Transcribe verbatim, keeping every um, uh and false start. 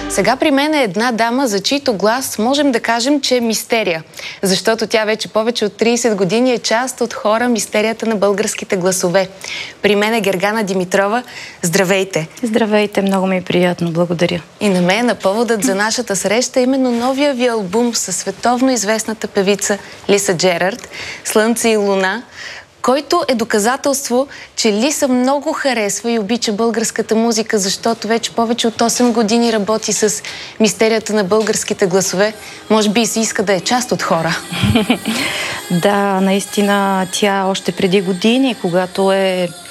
Сега при мен е една дама, за чийто глас можем да кажем, че е мистерия. Защото тя вече повече от трийсет години е част от хора мистерията на българските гласове. При мен е Гергана Димитрова. Здравейте! Здравейте, много ми е приятно, благодаря. И на мен на поводът за нашата среща е именно новия ви албум със световно известната певица Лиса Джерард «Слънце и луна», който е доказателство, че Лиса много харесва и обича българската музика, защото вече повече от осем години работи с мистерията на българските гласове. Може би и си иска да е част от хора. Да, наистина тя още преди години, когато е